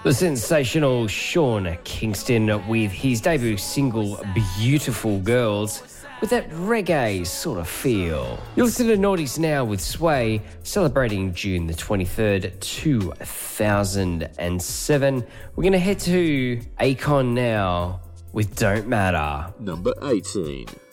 The sensational Sean Kingston with his debut single Beautiful Girls with that reggae sort of feel. You'll listen to Naughties Now with Sway, celebrating June the 23rd, 2007. We're going to head to Akon now with Don't Matter. Number 18.